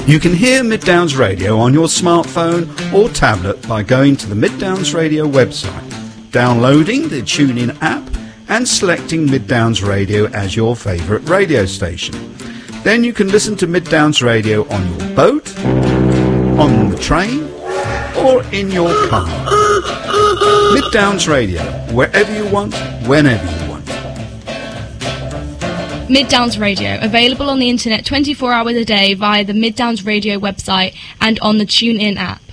You can hear Mid Downs Radio on your smartphone or tablet by going to the Mid Downs Radio website, downloading the TuneIn app and selecting Mid Downs Radio as your favourite radio station. Then you can listen to Mid Downs Radio on your boat, on the train or in your car. Mid Downs Radio, wherever you want, whenever you want. Mid Downs Radio, available on the internet 24 hours a day via the Mid Downs Radio website and on the TuneIn app.